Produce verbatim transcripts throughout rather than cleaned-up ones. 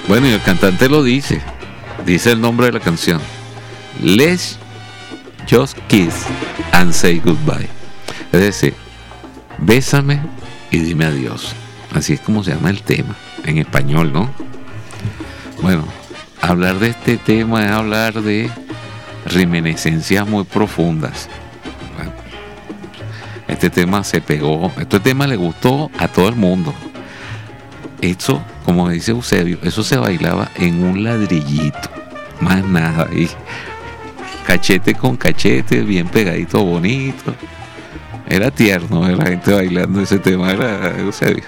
Bueno, y el cantante lo dice, dice el nombre de la canción. Let's just kiss and say goodbye. Es decir, bésame y dime adiós. Así es como se llama el tema, en español, ¿no? Bueno, hablar de este tema es hablar de reminiscencias muy profundas. Bueno, este tema se pegó, este tema le gustó a todo el mundo. Eso, como dice Eusebio, eso se bailaba en un ladrillito, más nada, y cachete con cachete, bien pegadito, bonito. Era tierno, ¿eh? La gente bailando ese tema, era Eusebio.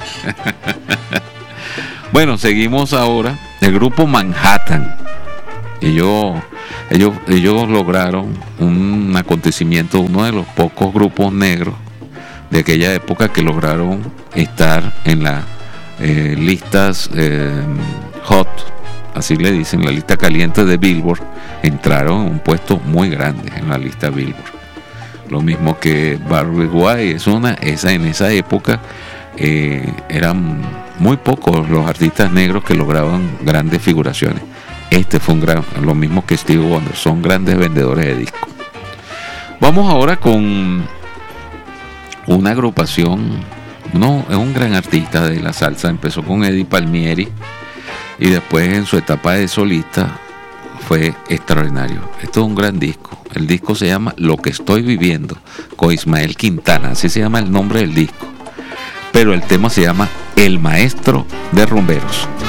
Bueno, seguimos ahora. El grupo Manhattan. Ellos, ellos, ellos lograron un acontecimiento, uno de los pocos grupos negros de aquella época que lograron estar en las eh, listas eh, hot, así le dicen, la lista caliente de Billboard. Entraron en un puesto muy grande en la lista Billboard. Lo mismo que Barry White. Es una, esa, en esa época eh, eran muy pocos los artistas negros que lograban grandes figuraciones. Este fue un gran, lo mismo que Stevie Wonder, son grandes vendedores de discos. Vamos ahora con una agrupación, no, es un gran artista de la salsa. Empezó con Eddie Palmieri y después en su etapa de solista fue extraordinario. Esto es un gran disco. El disco se llama Lo que estoy viviendo, con Ismael Quintana, así se llama el nombre del disco. Pero el tema se llama El Maestro de Rumberos.